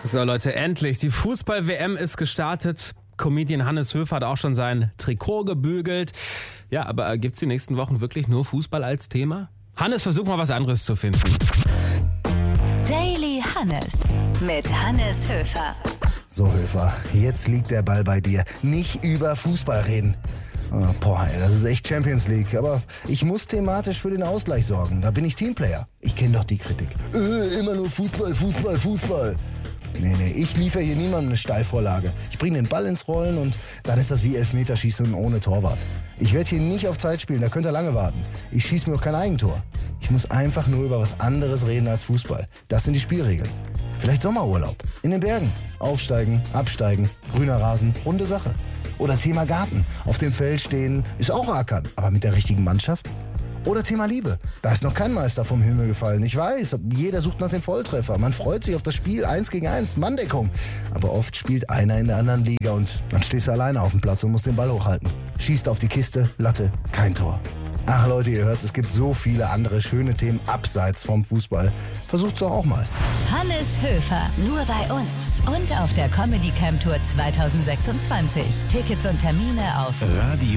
So Leute, endlich. Die Fußball-WM ist gestartet. Comedian Hannes Höfer hat auch schon sein Trikot gebügelt. Ja, aber gibt's die nächsten Wochen wirklich nur Fußball als Thema? Hannes, versuch mal was anderes zu finden. Daily Hannes mit Hannes Höfer. So Höfer, jetzt liegt der Ball bei dir. Nicht über Fußball reden. Das ist echt Champions League. Aber ich muss thematisch für den Ausgleich sorgen. Da bin ich Teamplayer. Ich kenne doch die Kritik. Immer nur Fußball. Nee, ich liefere hier niemandem eine Steilvorlage. Ich bringe den Ball ins Rollen und dann ist das wie Elfmeterschießen ohne Torwart. Ich werde hier nicht auf Zeit spielen, da könnt ihr lange warten. Ich schieße mir auch kein Eigentor. Ich muss einfach nur über was anderes reden als Fußball. Das sind die Spielregeln. Vielleicht Sommerurlaub. In den Bergen. Aufsteigen, absteigen, grüner Rasen, runde Sache. Oder Thema Garten. Auf dem Feld stehen ist auch Ackern, aber mit der richtigen Mannschaft. Oder Thema Liebe. Da ist noch kein Meister vom Himmel gefallen. Ich weiß, jeder sucht nach dem Volltreffer. Man freut sich auf das Spiel 1 gegen 1, Manndeckung. Aber oft spielt einer in der anderen Liga und dann stehst du alleine auf dem Platz und musst den Ball hochhalten. Schießt auf die Kiste, Latte, kein Tor. Ach Leute, ihr hört, es gibt so viele andere schöne Themen abseits vom Fußball. Versucht's doch auch mal. Hannes Höfer, nur bei uns. Und auf der Comedy Camp Tour 2026. Tickets und Termine auf Radio